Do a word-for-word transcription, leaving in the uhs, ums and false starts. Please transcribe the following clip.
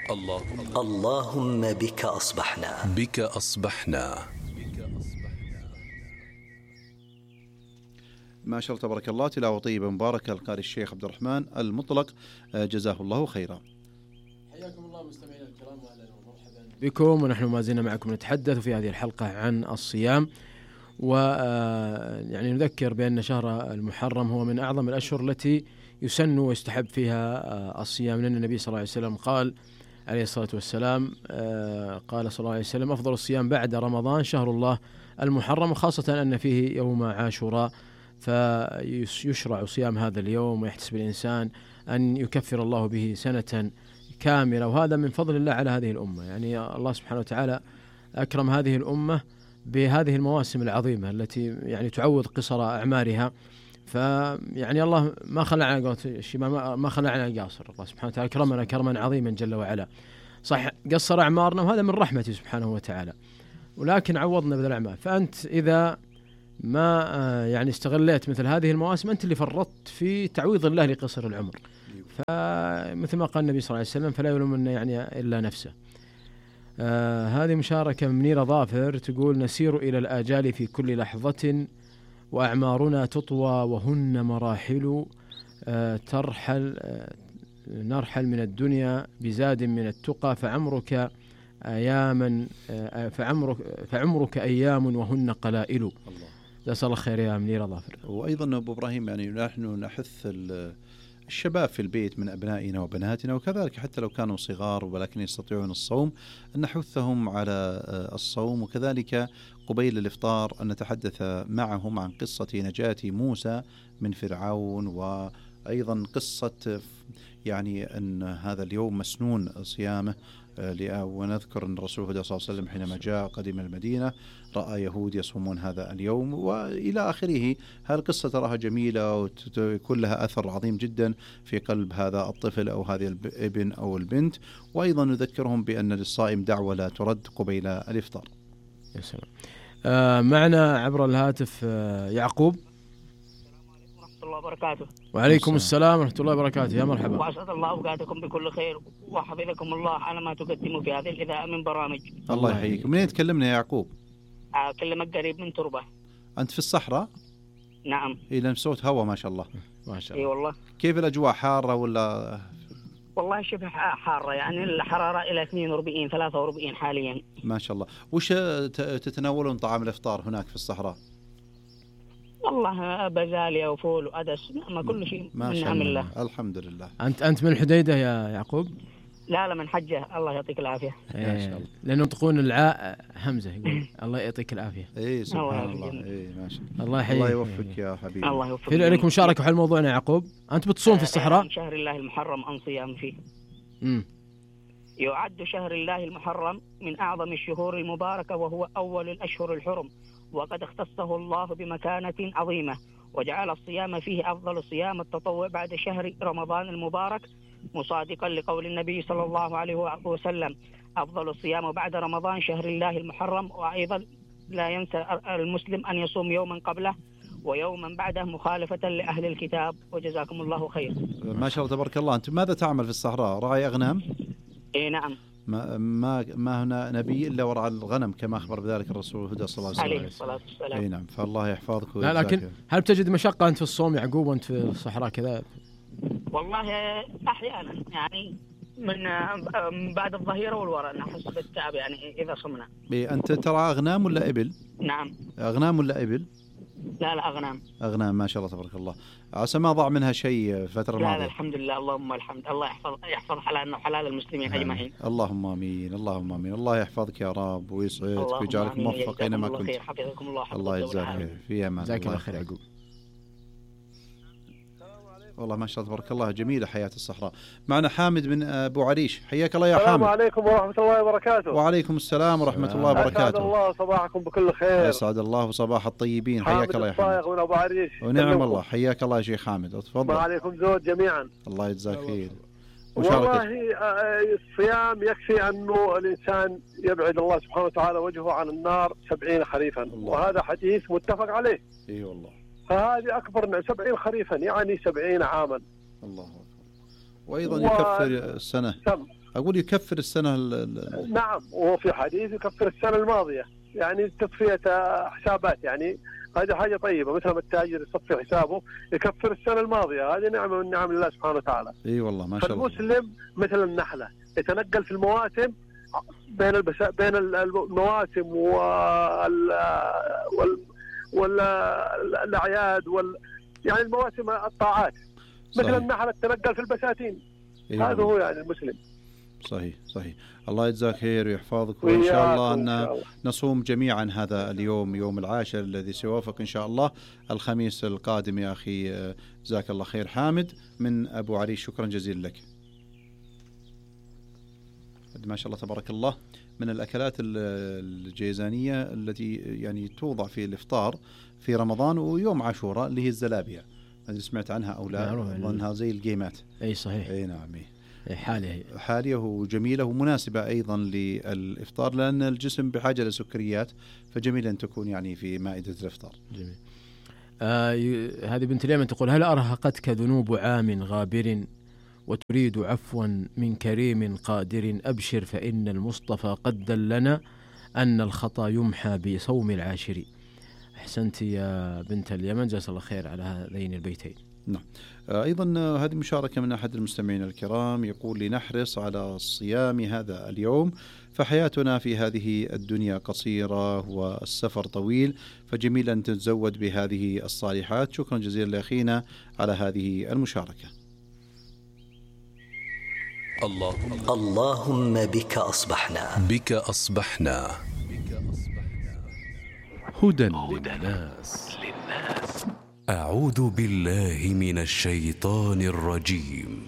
اللهم اللهم بك أصبحنا بك أصبحنا. ما شاء الله تبارك الله، تلاوة طيبة مباركة القارئ الشيخ عبد الرحمن المطلق، جزاه الله خيرا. حياكم الله مستمعينا الكرام، واهلا ومرحبا بكم، ونحن ما زلنا معكم نتحدث في هذه الحلقة عن الصيام، ويعني نذكر بأن شهر المحرم هو من أعظم الأشهر التي يسن ويستحب فيها الصيام، لأن النبي صلى الله عليه وسلم قال عليه الصلاة والسلام قال صلى الله عليه وسلم: أفضل الصيام بعد رمضان شهر الله المحرم، خاصة أن فيه يوم عاشوراء، فيشرع صيام هذا اليوم، ويحتسب الإنسان أن يكفر الله به سنة كاملة، وهذا من فضل الله على هذه الأمة. يعني الله سبحانه وتعالى أكرم هذه الأمة بهذه المواسم العظيمة التي يعني تعوض قصر أعمارها، فيعني الله ما خلعنا ما خلعنا قاصر، الله سبحانه وتعالى كرمنا كرما عظيما جل وعلا. صح قصر أعمارنا وهذا من رحمته سبحانه وتعالى، ولكن عوضنا بالأعمال. فأنت إذا ما يعني استغليت مثل هذه المواسم أنت اللي فرطت في تعويض الله لقصر العمر، فمثل ما قال النبي صلى الله عليه وسلم: فلا يلومن يعني إلا نفسه. آه هذه مشاركة من منيرة ظافر تقول: نسير إلى الآجال في كل لحظة، وأعمارنا تطوى وهن مراحل، آه ترحل آه نرحل من الدنيا بزاد من التقى، فعمرك أياما آه فعمرك, فعمرك أيام وهن قلائل. الله. جزاك الله خير يا منيرة ظافر. وأيضا أبو إبراهيم، يعني نحن نحث الشباب في البيت من أبنائنا وبناتنا، وكذلك حتى لو كانوا صغار ولكن يستطيعون الصوم، أن نحثهم على الصوم، وكذلك قبيل الإفطار أن نتحدث معهم عن قصة نجاة موسى من فرعون، وأيضا قصة يعني أن هذا اليوم مسنون صيامه، ونذكر أن الرسول صلى الله عليه وسلم حينما جاء قدم المدينة رأى يهود يصومون هذا اليوم وإلى آخره. هذه القصة تراها جميلة ويكون لها أثر عظيم جدا في قلب هذا الطفل أو هذه الابن أو البنت، وأيضا نذكرهم بأن للصائم دعوة لا ترد قبيل الإفطار. يا سلام. آه معنا عبر الهاتف آه يعقوب. الله وبركاته. وعليكم السلام ورحمة الله وبركاته، يا مرحبا. وأسعد الله أوقاتكم بكل خير، وحفظكم الله على ما تقدموا في هذه الإذاعة من برامج. الله يحييك. منين تكلمنا يا يعقوب؟ أكلمك قريب من تربة. أنت في الصحراء؟ نعم. إذا صوت هوا ما شاء الله. ما شاء الله. إي والله. كيف الأجواء، حارة ولا؟ والله شبه حارة، يعني الحرارة إلى اثنين وأربعين ثلاثة وأربعين حاليا. ما شاء الله. وش تتناولون طعام الإفطار هناك في الصحراء؟ والله بزاليا وفول وأدس، ما كل شيء من نعم الله. الحمد لله. أنت أنت من الحديدة يا يعقوب؟ لا لا، من حجة. الله يعطيك العافية. ما شاء الله. لأنه ينطقون العاء همزة، يقول الله يعطيك العافية. إيه سبحان الله. إيه ما شاء الله. الله الله يوفقك يا حبيبي. الله يوفقك. في لك مشاركة حول موضوعنا يا يعقوب، أنت بتصوم في الصحراء؟ شهر الله المحرم أن صيام فيه. امم يعد شهر الله المحرم من أعظم الشهور المباركة، وهو أول الأشهر الحرم، وقد اختصه الله بمكانة عظيمة، وجعل الصيام فيه أفضل صيام التطوع بعد شهر رمضان المبارك، مصادقا لقول النبي صلى الله عليه وسلم: أفضل الصيام بعد رمضان شهر الله المحرم. وأيضا لا ينسى المسلم أن يصوم يوما قبله ويوما بعده مخالفة لأهل الكتاب. وجزاكم الله خير. ما شاء الله تبارك الله. أنت ماذا تعمل في الصحراء؟ راعي أغنام؟ إيه نعم. ما ما ما هنا نبي إلا ورعى الغنم، كما أخبر بذلك الرسول صلى الله عليه وسلم. عليه الصلاة والسلام. أي نعم. فالله يحفظك. لا لكن هل بتجد مشقة أنت في الصوم يعقوب وأنت في الصحراء كذا؟ والله أحيانا، يعني من بعد الظهيرة والوراء نحس بالتعب يعني إذا صمنا. أنت ترى أغنام ولا إبل؟ نعم. أغنام ولا إبل؟ لا لا أغنام. أغنام. ما شاء الله تبارك الله. عسى ما ضاع منها شيء فترة الماضية. لا لا الحمد لله، اللهم الحمد. الله يحفظ يحفظ حلالنا وحلال المسلمين أجمعين. اللهم آمين. اللهم آمين. الله يحفظك يا رب ويسعدك ويجعلك موفق أينما كنت. خير. حفظكم الله. الله يجزاك خير. في أمان. جزاك الله خير يعقوب. والله ما شاء الله تبارك الله، جميلة حياة الصحراء. معنا حامد من أبو عريش. حياك الله يا حامد. السلام عليكم ورحمة الله وبركاته. وعليكم السلام ورحمة الله وبركاته. أسعد الله صباحكم بكل خير. أسعد الله وصباح الطيبين. حياك الله يا حامد. حامد من أبو عريش. ونعم الله. حياك الله يا شيخ حامد. تفضل. ما عليكم زود جميعا. الله يجزاك خير. والله الصيام يكفي أنه الإنسان يبعد الله سبحانه وتعالى وجهه عن النار سبعين خريفا، وهذا حديث متفق عليه. إيه والله. فهذه أكبر من سبعين خريفا، يعني سبعين عاما. الله أكبر. وأيضا و... يكفر السنة. سم. أقول يكفر السنة نعم، وفي حديث يكفر السنة الماضية، يعني تصفية حسابات، يعني هذه حاجة طيبة، مثل ما التاجر يصفي حسابه يكفر السنة الماضية، هذه نعمة من نعم الله سبحانه وتعالى. اي والله ما شاء الله. فالمسلم مثل النحلة يتنقل في المواسم بين البسا... بين المواسم وال وال والاعياد وال يعني المواسم الطاعات، مثل صحيح. النحلة تتنقل في البساتين. إيه هذا هو يعني المسلم. صحيح صحيح. الله يجزاك خير ويحفظك، وإن شاء الله أن نصوم جميعا هذا اليوم يوم العاشر الذي سيوافق إن شاء الله الخميس القادم. يا أخي جزاك الله خير. حامد من أبو عريش، شكرا جزيلا لك. ما شاء الله تبارك الله، من الأكلات الجيزانية التي يعني توضع في الإفطار في رمضان ويوم عاشوراء اللي هي الزلابية، ما سمعت عنها أو لا؟ أظنها زي الجيمات. أي صحيح. أي نعم. حالية حالية وجميلة ومناسبة أيضا للإفطار، لأن الجسم بحاجة لسكريات، فجميل أن تكون يعني في مائدة الإفطار. جميل. آه هذه بنت اليمن تقول: هل أرهقتك ذنوب عام غابر وتريد عفوا من كريم قادر؟ أبشر فإن المصطفى قد دلنا أن الخطا يمحى بصوم العاشر. أحسنت يا بنت اليمن، جزاك الله خير على هذين البيتين. نعم. أيضا هذه مشاركة من أحد المستمعين الكرام، يقول: لنحرص على الصيام هذا اليوم، فحياتنا في هذه الدنيا قصيرة والسفر طويل، فجميل أن تتزود بهذه الصالحات. شكرا جزيلا لأخينا على هذه المشاركة. اللهم, اللهم بك أصبحنا بك أصبحنا هدى للناس. أعوذ بالله من الشيطان الرجيم.